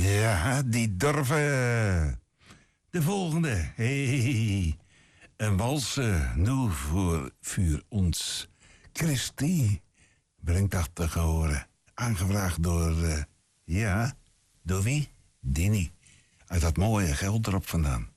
Ja, die durven. De volgende. Hey, een wals nu voor ons. Christy brengt dat te horen. Aangevraagd door, door wie? Dini. Uit dat mooie geld erop vandaan.